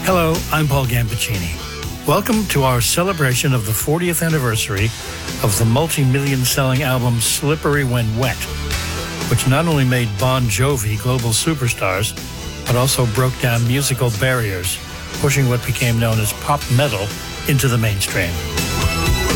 Hello, I'm Paul Gambaccini. Welcome to our celebration of the 40th anniversary of the multi-million selling album Slippery When Wet, which not only made Bon Jovi global superstars, but also broke down musical barriers, pushing what became known as pop metal into the mainstream.